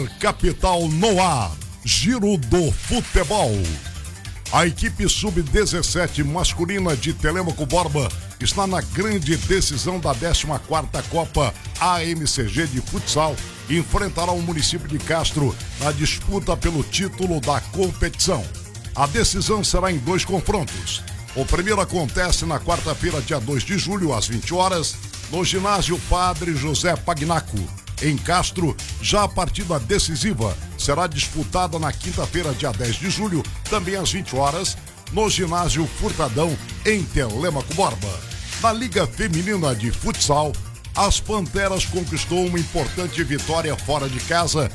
Capital no ar, Giro do Futebol. A equipe sub-17 masculina de Telêmaco Borba está na grande decisão da 14ª Copa AMCG de futsal e enfrentará o município de Castro na disputa pelo título da competição. A decisão será em 2 confrontos. O primeiro acontece na quarta-feira, dia 2 de julho, às 20 horas, no ginásio Padre José Pagnaco. Em Castro, já a partida decisiva será disputada na quinta-feira, dia 10 de julho, também às 20 horas, no ginásio Furtadão, em Telêmaco Borba. Na Liga Feminina de Futsal, as Panteras conquistou uma importante vitória fora de casa